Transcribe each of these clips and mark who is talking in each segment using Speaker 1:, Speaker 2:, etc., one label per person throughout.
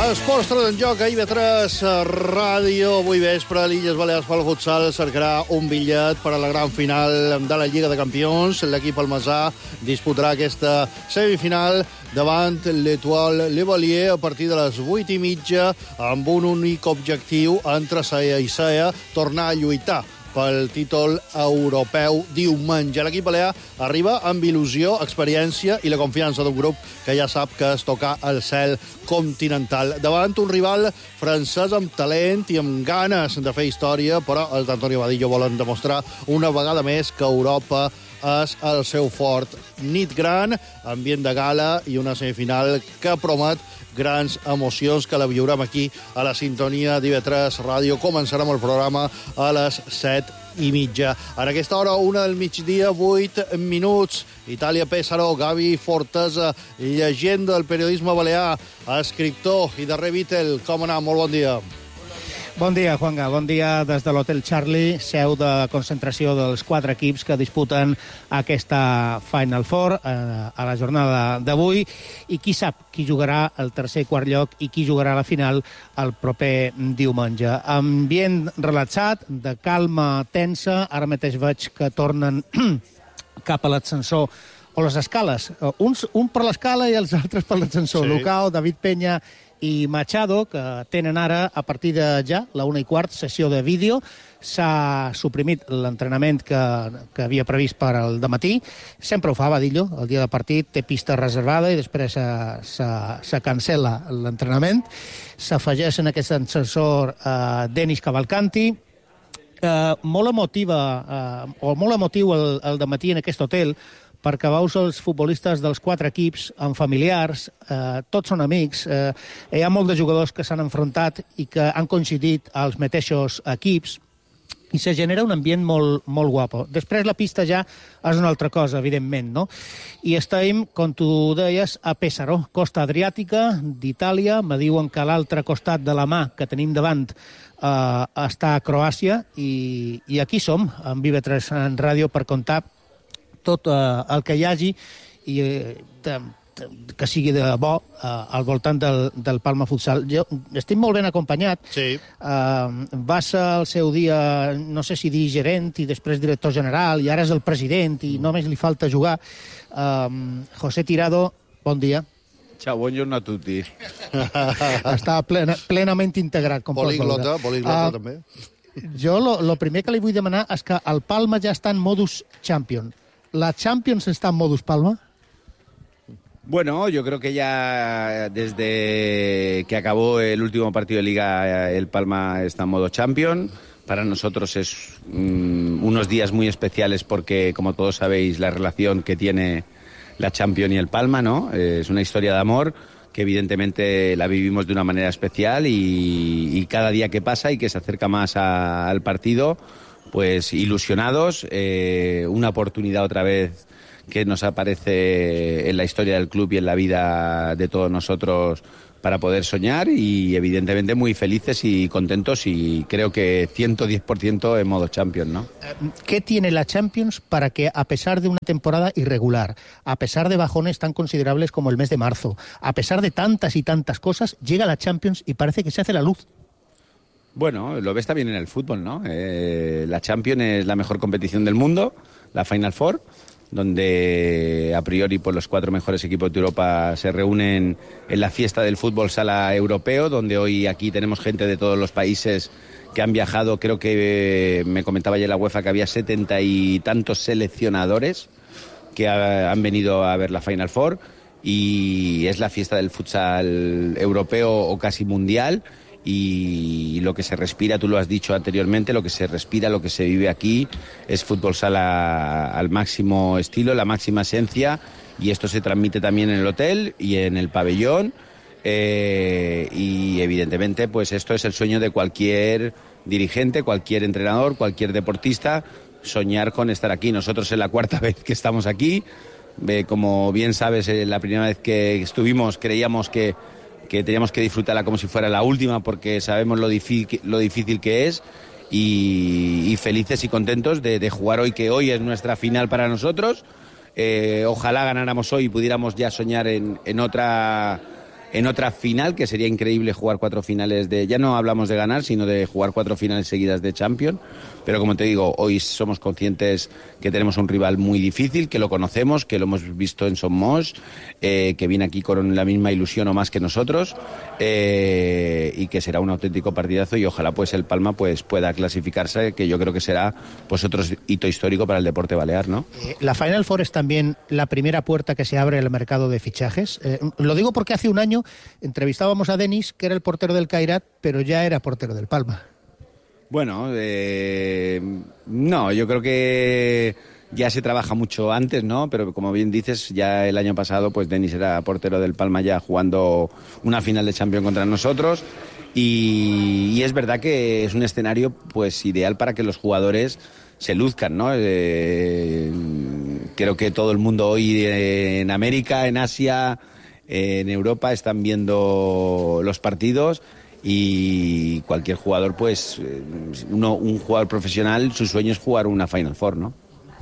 Speaker 1: Esports Tot en Joc a IB3 Ràdio. Avui vespre, l'Illes Balears pel futsal cercarà un bitllet per a la gran final de la Lliga de Campions. L'equip almesà disputarà aquesta semifinal davant l'Étoile Le Valier a partir de les 8:30 amb un únic objectiu entre Saia i Saia, tornar a lluitar pel títol europeu diumenge. L'equip balear arriba amb il·lusió, experiència i la confiança d'un grup que ja sap que es toca el cel continental. Davant un rival francès amb talent i amb ganes de fer història, però els d'Antonio Vadillo volen demostrar una vegada més que Europa és el seu fort. Nit gran, ambient de gala i una semifinal que promet grans emocions, que la viurem aquí a la sintonia d'IV3 Ràdio. Començarem el programa a les 7:30. En aquesta hora, 1 del migdia, 8 minuts. Itàlia Pésaro, Gavi Fortesa, llegenda del periodisme balear, escriptor i darrer Beatle. Com anar? Molt bon dia.
Speaker 2: Bon dia, Juanga. Bon dia des de l'Hotel Charlie, seu de concentració dels 4 equips que disputen aquesta Final Four a la jornada d'avui. I qui sap qui jugarà el tercer i quart lloc i qui jugarà a la final el proper diumenge. Ambient relaxat, de calma tensa. Ara mateix veig que tornen cap a l'ascensor o les escales. Un per l'escala i els altres per l'ascensor. Sí. Lucao, David Peña i Machado, que tenen ara, a partir de ja, la 1:15, sessió de vídeo. S'ha suprimit l'entrenament que havia previst per al dematí. Sempre ho fa, Vadillo, el dia de partit, té pista reservada i després se cancel·la l'entrenament. S'afegeix en aquest ascensor Denis Cavalcanti. Molt emotiu el dematí en aquest hotel, perquè veus els futbolistes dels 4 equips amb familiars, tots són amics, hi ha molts de jugadors que s'han enfrontat i que han coincidit als mateixos equips, i se genera un ambient molt, molt guapo. Després la pista ja és una altra cosa, evidentment, no? I estem, com tu deies, a Pésaro, costa adriàtica d'Itàlia. Me diuen que l'altre costat de la mà que tenim davant està a Croàcia, i aquí som, amb IB3 en ràdio, per contar tot el que hi hagi i que sigui de bo al voltant del Palma Futsal. Jo estic molt ben acompanyat.
Speaker 1: Sí.
Speaker 2: Va ser el seu dia, no sé si dir gerent i després director general, i ara és el president i només li falta jugar. José Tirado, bon dia.
Speaker 3: Ciao, buongiorno a tutti.
Speaker 2: Està plenament integrat, com pots veure.
Speaker 1: Poliglota també.
Speaker 2: Jo lo primer que li vull demanar és que el Palma ja està en modus champion. ¿La Champions está en modus Palma?
Speaker 3: Bueno, yo creo que ya desde que acabó el último partido de Liga, el Palma está en modo Champion. Para nosotros es unos días muy especiales porque, como todos sabéis, la relación que tiene la Champions y el Palma, ¿no? Es una historia de amor que evidentemente la vivimos de una manera especial y cada día que pasa y que se acerca más al partido, pues ilusionados, una oportunidad otra vez que nos aparece en la historia del club y en la vida de todos nosotros para poder soñar, y evidentemente muy felices y contentos, y creo que 110% en modo Champions, ¿no?
Speaker 2: ¿Qué tiene la Champions para que, a pesar de una temporada irregular, a pesar de bajones tan considerables como el mes de marzo, a pesar de tantas y tantas cosas, llega la Champions y parece que se hace la luz?
Speaker 3: Bueno, lo ves también en el fútbol, ¿no? La Champions es la mejor competición del mundo, la Final Four, donde a priori pues, los 4 mejores equipos de Europa se reúnen en la fiesta del fútbol sala europeo, donde hoy aquí tenemos gente de todos los países que han viajado. Creo que me comentaba ayer la UEFA que había 70 y tantos seleccionadores que han venido a ver la Final Four, y es la fiesta del futsal europeo o casi mundial. Y lo que se respira, tú lo has dicho anteriormente, lo que se respira, lo que se vive aquí es fútbol sala al máximo estilo, la máxima esencia, y esto se transmite también en el hotel y en el pabellón, y evidentemente pues esto es el sueño de cualquier dirigente, cualquier entrenador, cualquier deportista, soñar con estar aquí. Nosotros es la 4ª vez que estamos aquí, como bien sabes, la primera vez que estuvimos creíamos que teníamos que disfrutarla como si fuera la última, porque sabemos lo difícil que es, y felices y contentos de jugar hoy, que hoy es nuestra final para nosotros. Ojalá ganáramos hoy y pudiéramos ya soñar en otra en otra final, que sería increíble jugar 4 finales ya no hablamos de ganar, sino de jugar 4 finales seguidas de Champions. Pero como te digo, hoy somos conscientes que tenemos un rival muy difícil, que lo conocemos, que lo hemos visto en Son Moix, que viene aquí con la misma ilusión o más que nosotros, y que será un auténtico partidazo, y ojalá pues el Palma pues pueda clasificarse, que yo creo que será pues otro hito histórico para el deporte balear, ¿no?
Speaker 2: La Final Four es también la primera puerta que se abre al mercado de fichajes. Lo digo porque hace un año entrevistábamos a Denis, que era el portero del Kairat, pero ya era portero del Palma.
Speaker 3: Bueno, no, yo creo que ya se trabaja mucho antes, ¿no? Pero como bien dices, ya el año pasado pues Denis era portero del Palma ya jugando una final de Champions contra nosotros, y es verdad que es un escenario pues ideal para que los jugadores se luzcan, ¿no? Creo que todo el mundo hoy en América, en Asia, en Europa están viendo los partidos, y cualquier jugador, pues un jugador profesional, su sueño es jugar una Final Four, ¿no?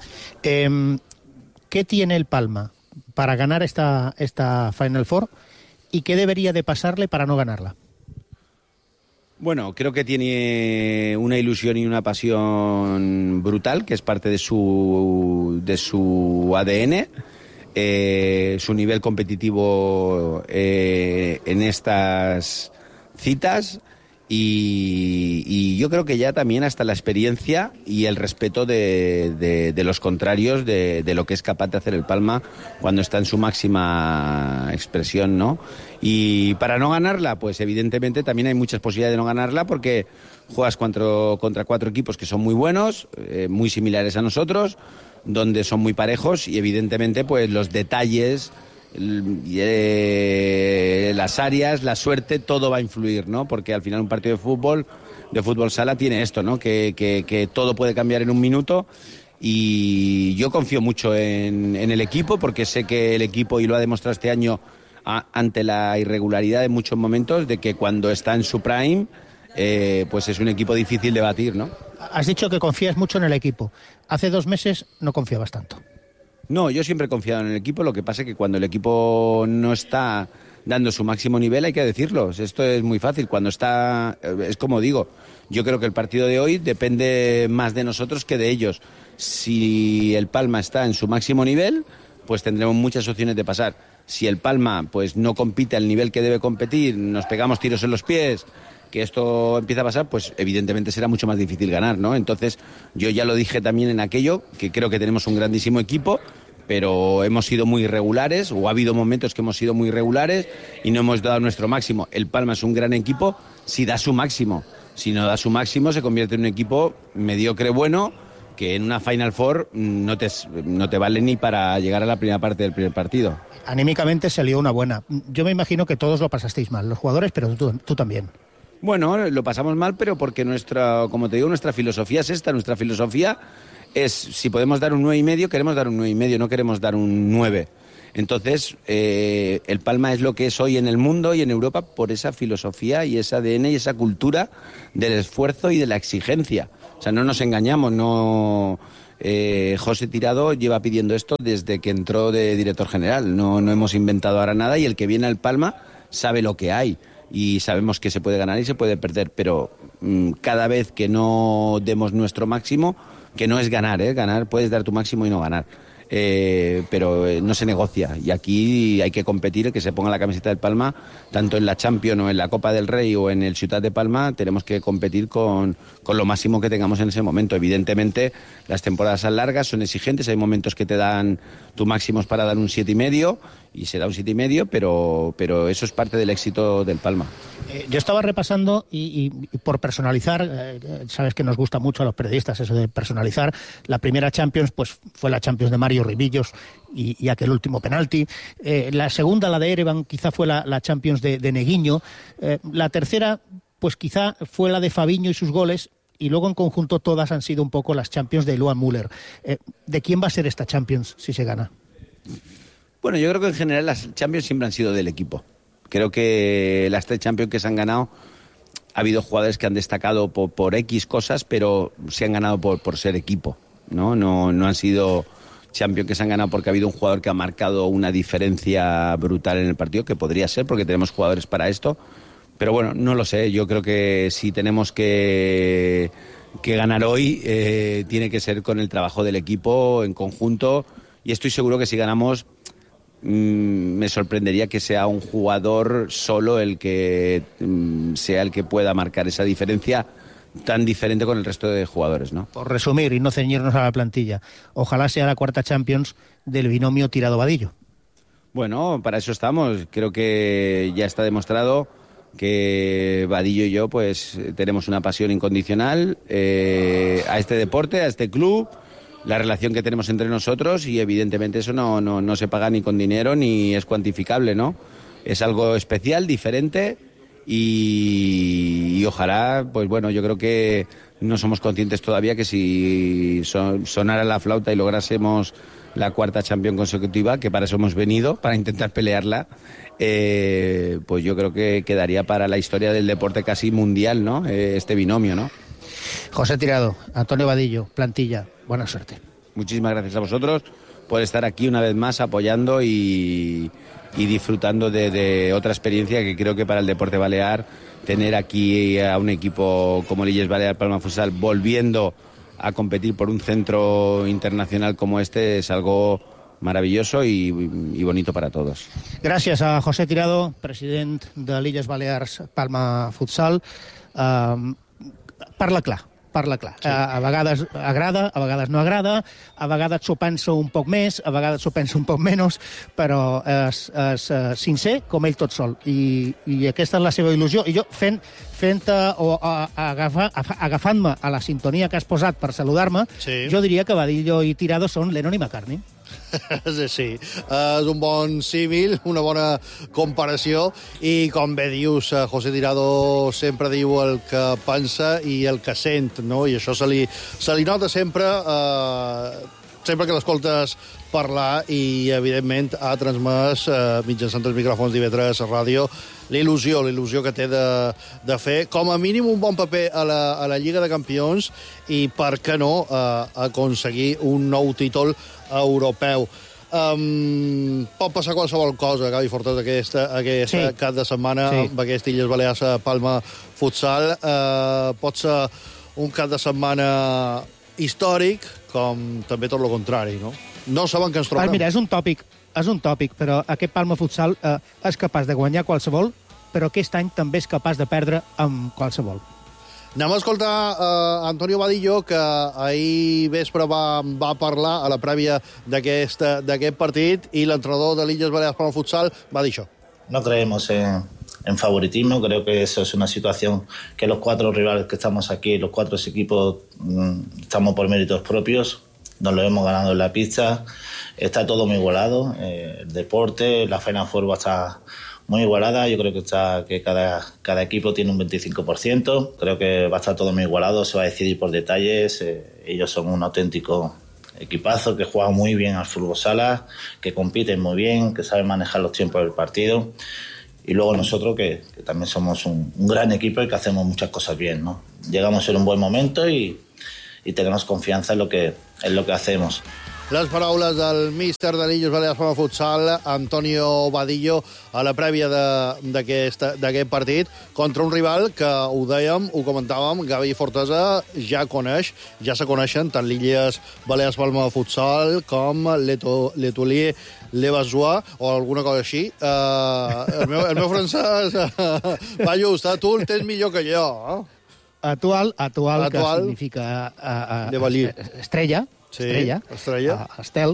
Speaker 2: ¿Qué tiene el Palma para ganar esta Final Four y qué debería de pasarle para no ganarla?
Speaker 3: Bueno, creo que tiene una ilusión y una pasión brutal, que es parte de su ADN. Su nivel competitivo en estas citas, y yo creo que ya también hasta la experiencia y el respeto de los contrarios, de lo que es capaz de hacer el Palma cuando está en su máxima expresión, ¿no? Y para no ganarla, pues evidentemente también hay muchas posibilidades de no ganarla, porque juegas contra 4 equipos que son muy buenos, muy similares a nosotros, donde son muy parejos, y evidentemente pues los detalles, las áreas, la suerte, todo va a influir, ¿no? Porque al final un partido de fútbol sala, tiene esto, ¿no? Que todo puede cambiar en un minuto, y yo confío mucho en el equipo, porque sé que el equipo, y lo ha demostrado este año ante la irregularidad de muchos momentos, de que cuando está en su prime, pues es un equipo difícil de batir, ¿no?
Speaker 2: Has dicho que confías mucho en el equipo. Hace 2 meses no confiabas tanto.
Speaker 3: No, yo siempre he confiado en el equipo. Lo que pasa es que cuando el equipo no está dando su máximo nivel, hay que decirlo. Esto es muy fácil. Cuando está, es como digo, yo creo que el partido de hoy depende más de nosotros que de ellos. Si el Palma está en su máximo nivel, pues tendremos muchas opciones de pasar. Si el Palma pues no compite al nivel que debe competir, nos pegamos tiros en los pies, que esto empieza a pasar, pues evidentemente será mucho más difícil ganar, ¿no? Entonces, yo ya lo dije también en aquello, que creo que tenemos un grandísimo equipo, pero hemos sido muy irregulares, o ha habido momentos que hemos sido muy irregulares y no hemos dado nuestro máximo. El Palma es un gran equipo si da su máximo. Si no da su máximo, se convierte en un equipo mediocre bueno, que en una Final Four no te vale ni para llegar a la primera parte del primer partido.
Speaker 2: Anímicamente se lió una buena. Yo me imagino que todos lo pasasteis mal, los jugadores, pero tú también.
Speaker 3: Bueno, lo pasamos mal, pero porque como te digo, nuestra filosofía es esta. Nuestra filosofía es, si podemos dar un 9,5, queremos dar un 9,5, no queremos dar un 9. Entonces, el Palma es lo que es hoy en el mundo y en Europa por esa filosofía y ese ADN y esa cultura del esfuerzo y de la exigencia. O sea, no nos engañamos, no... José Tirado lleva pidiendo esto desde que entró de director general. No hemos inventado ahora nada, y el que viene al Palma sabe lo que hay. Y sabemos que se puede ganar y se puede perder, pero cada vez que no demos nuestro máximo, que no es ganar, ganar puedes dar tu máximo y no ganar, pero no se negocia, y aquí hay que competir. El que se ponga la camiseta del Palma, tanto en la Champions o en la Copa del Rey o en el Ciutat de Palma, tenemos que competir con lo máximo que tengamos en ese momento. Evidentemente las temporadas son largas, son exigentes, hay momentos que te dan tu máximo para dar un 7,5 y se da un 7,5, pero eso es parte del éxito del Palma.
Speaker 2: Yo estaba repasando y por personalizar, sabes que nos gusta mucho a los periodistas eso de personalizar. La primera Champions pues fue la Champions de Mario Ribillos y aquel último penalti. La segunda, la de Erevan, quizá fue la Champions de Neguinho. La tercera pues quizá fue la de Fabiño y sus goles. Y luego en conjunto todas han sido un poco las Champions de Luan Müller. ¿De quién va a ser esta Champions si se gana?
Speaker 3: Bueno, yo creo que en general las Champions siempre han sido del equipo. Creo que las 3 Champions que se han ganado, ha habido jugadores que han destacado por X cosas, pero se han ganado por ser equipo, ¿no? No han sido Champions que se han ganado porque ha habido un jugador que ha marcado una diferencia brutal en el partido, que podría ser porque tenemos jugadores para esto. Pero bueno, no lo sé. Yo creo que si tenemos que ganar hoy, tiene que ser con el trabajo del equipo en conjunto. Y estoy seguro que si ganamos, me sorprendería que sea un jugador solo el que sea el que pueda marcar esa diferencia tan diferente con el resto de jugadores, ¿no?
Speaker 2: Por resumir y no ceñirnos a la plantilla, ojalá sea la cuarta Champions del binomio Tirado-Vadillo.
Speaker 3: Bueno, para eso estamos. Creo que ya está demostrado que Vadillo y yo pues tenemos una pasión incondicional a este deporte, a este club, la relación que tenemos entre nosotros, y evidentemente eso no se paga ni con dinero ni es cuantificable, ¿no? Es algo especial, diferente. Y ojalá, pues bueno, yo creo que no somos conscientes todavía que si sonara la flauta y lográsemos la cuarta Champions consecutiva, que para eso hemos venido, para intentar pelearla, pues yo creo que quedaría para la historia del deporte casi mundial, ¿no? Este binomio, ¿no?
Speaker 2: José Tirado, Antonio Vadillo, plantilla, buena suerte.
Speaker 3: Muchísimas gracias a vosotros por estar aquí una vez más apoyando y disfrutando de otra experiencia que creo que para el deporte balear, tener aquí a un equipo como el Illes Balear Palma Futsal volviendo a competir por un centro internacional como este es algo maravilloso y bonito para todos.
Speaker 2: Gràcies a José Tirado, president de l'Illes Balears Palma Futsal. Parla clar. Sí. A vegades agrada, a vegades no agrada, a vegades s'ho pensa un poc més, a vegades s'ho pensa un poc menys, però és sincer com ell tot sol. I aquesta és la seva il·lusió. I jo, agafant-me a la sintonia que has posat per saludar-me, sí, jo diria que Vadillo i Tirado són Lennon i McCartney.
Speaker 1: Sí, és un bon símil, una bona comparació, i com bé dius, José Tirado sempre diu el que pensa i el que sent, no? I això se li nota sempre, sempre que l'escoltes parlar, i evidentment ha transmès mitjançant els micròfons d'IV3 Ràdio l'il·lusió que té de fer com a mínim un bon paper a la Lliga de Campions i, per què no, aconseguir un nou títol europeu. Pot passar qualsevol cosa, Gavi Fortes, aquest cap de setmana amb aquest Illes Balears Palma Futsal. Pot ser un cap de setmana històric, com també tot el contrari, no? No saben què ens trobarem.
Speaker 2: Mira, és un tòpic, però aquest Palma Futsal és capaç de guanyar qualsevol, però aquest any també és capaç de perdre amb qualsevol.
Speaker 1: Anem a escoltar Antonio Vadillo, que ahir vespre va parlar a la prèvia d'aquest partit, i l'entrenador de l'Illes Balears Palma Futsal va dir això.
Speaker 4: No creemos en favoritismo, creo que eso es una situación que los cuatro rivales que estamos aquí, los cuatro equipos, estamos por méritos propios, nos lo hemos ganado en la pista, está todo muy igualado, el deporte, la Final Four va a estar muy igualada, yo creo que cada equipo tiene un 25%, creo que va a estar todo muy igualado, se va a decidir por detalles, ellos son un auténtico equipazo que juega muy bien al fútbol sala, que compiten muy bien, que saben manejar los tiempos del partido, y luego nosotros que también somos un gran equipo y que hacemos muchas cosas bien, ¿no? Llegamos en un buen momento y tenemos confianza en lo que hacemos.
Speaker 1: Les paraules del míster de l'Illes Balears Palma Futsal, Antonio Vadillo, a la prèvia d'aquest partit, contra un rival que, ho dèiem, ho comentàvem, Gavi Fortesa ja se coneixen tant l'Illes Balears Palma Futsal com l'Etolier Levallois, o alguna cosa així. El meu francès va just, tu el tens millor que jo.
Speaker 2: Atual, que significa estrella, Estel,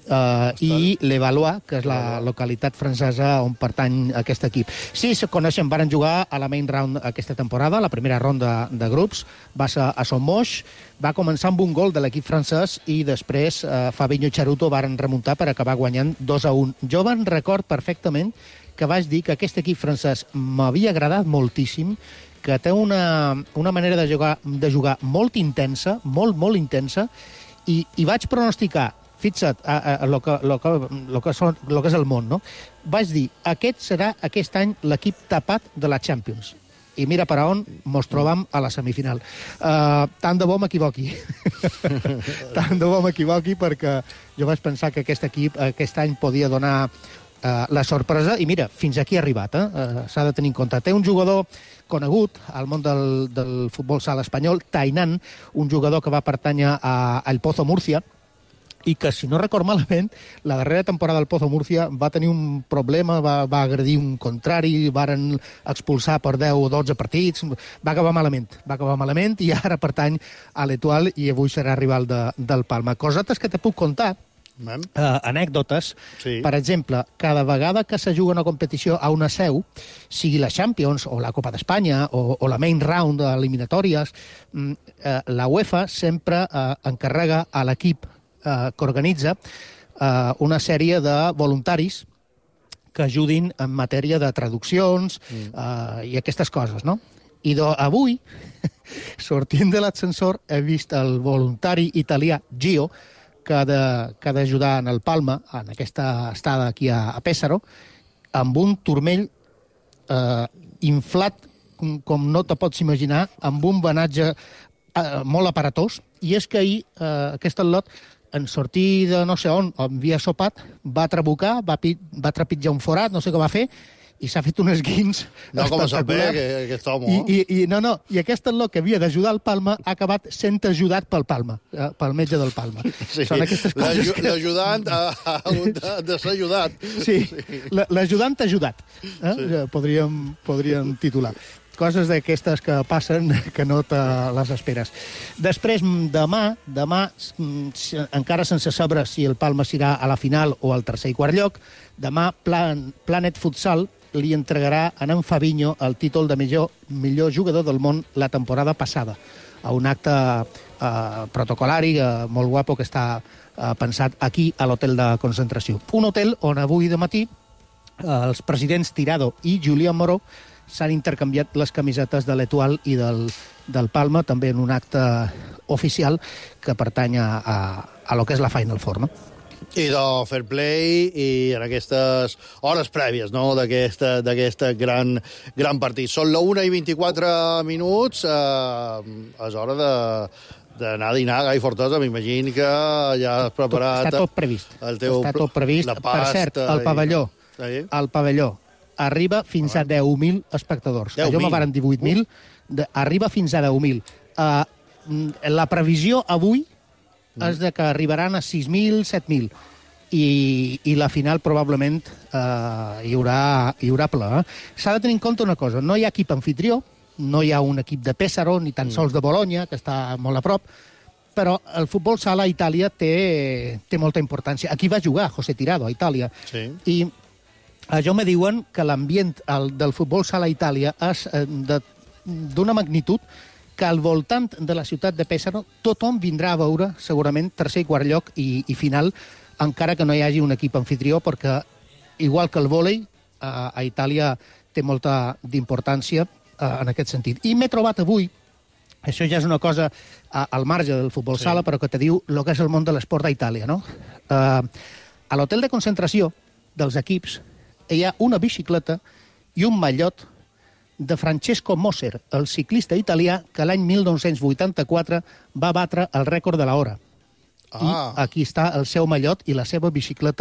Speaker 2: i Levallois, que és la localitat francesa on pertany aquest equip. Sí, se coneixen, varen jugar a la main round aquesta temporada, la primera ronda de grups, va ser a Sommoix, va començar amb un gol de l'equip francès i després Fabinho i Charuto varen remuntar per acabar guanyant 2-1. Jo me'n record perfectament que vaig dir que aquest equip francès m'havia agradat moltíssim, que té una manera de jugar molt intensa, molt intensa, i vaig pronosticar, fixa't, el que és el món, no? Vaig dir, aquest serà aquest any l'equip tapat de la Champions. i mira per on mos trobam a la semifinal. Tant de bo m'equivoqui. Tant de bo m'equivoqui, perquè jo vaig pensar que aquest equip aquest any podia donar la sorpresa, i mira, fins aquí ha arribat. S'ha de tenir en compte. Té un jugador conegut al món del futbol sala espanyol, Tainan, un jugador que va pertànyer al Pozo Múrcia, i que, si no record malament, la darrera temporada del Pozo Múrcia va tenir un problema, va agredir un contrari, varen expulsar per 10 o 12 partits, va acabar malament, i ara pertany a l'Etoile i avui serà rival del Palma. Cosetes que te puc contar, anècdotes.
Speaker 1: Sí. Per
Speaker 2: exemple, cada vegada que se juga una competició a una seu, sigui la Champions o la Copa d'Espanya o la Main Round eliminatòries, la UEFA sempre encarrega a l'equip que organitza una sèrie de voluntaris que ajudin en matèria de traduccions i aquestes coses, no? I avui, sortint de l'ascensor, he vist el voluntari italià Gio, que ha d'ajudar en el Palma, en aquesta estada aquí a Pèssaro, amb un turmell inflat, com no te pots imaginar, amb un venatge molt aparatós, i és que ahir aquest al·lot, en sortir de no sé on havia sopat, va trabucar, va trepitjar un forat, no sé què va fer, i s'ha fet un esguins
Speaker 1: no, com sap bé, aquest home.
Speaker 2: I aquest al·lot que havia d'ajudar el Palma ha acabat sent ajudat pel Palma, pel metge del Palma.
Speaker 1: Sí,
Speaker 2: són aquestes coses que...
Speaker 1: L'ajudant ha hagut de ser ajudat.
Speaker 2: Sí, l'ajudant ajudat, podríem titular. Coses d'aquestes que passen que no te les esperes. Després, demà, encara sense saber si el Palma s'irà a la final o al tercer i quart lloc, demà Planet Futsal li entregarà a en Fabinho el títol de millor jugador del món la temporada passada, a un acte protocolari molt guapo que està pensat aquí a l'hotel de concentració. Un hotel on avui de matí els presidents Tirado i Julián Moró s'han intercanviat les camisetes de l'Etoile i del Palma, també en un acte oficial que pertany a lo que és la Final Four, no?
Speaker 1: I de fair play i en aquestes hores prèvies, no?, d'aquest gran partit. Són la 1:24 minuts, és hora d'anar a dinar a Gai Fortosa. M'imagino que ja has preparat...
Speaker 2: Està tot previst.
Speaker 1: Està
Speaker 2: tot previst. Per cert, el pavelló arriba fins a 10.000 espectadors.
Speaker 1: 10.000.
Speaker 2: Jo me varen 18.000, arriba fins a 10.000. La previsió avui és de que arribaran a 6.000, 7.000. I la final probablement hi haurà ple. S'ha de tenir en compte una cosa, no hi ha equip anfitrió, no hi ha un equip de Pèssaro, ni tan sols de Bologna, que està molt a prop, però el futbol sala a Itàlia té molta importància. Aquí va jugar José Tirado, a Itàlia.
Speaker 1: Sí.
Speaker 2: I jo me diuen que l'ambient del futbol sala a Itàlia és d'una magnitud que al voltant de la ciutat de Pèssaro tothom vindrà a veure segurament tercer i quart lloc i final, encara que no hi hagi un equip anfitrió, perquè igual que el vòlei, a Itàlia té molta d'importància en aquest sentit. I m'he trobat avui, això ja és una cosa al marge del futbol sala, però que te diu el que és el món de l'esport a Itàlia, no? A l'hotel de concentració dels equips hi ha una bicicleta i un mallot de Francesco Moser, el ciclista italià que l'any 1984 va batre el rècord de l'hora. I aquí està el seu mallot i la seva bicicleta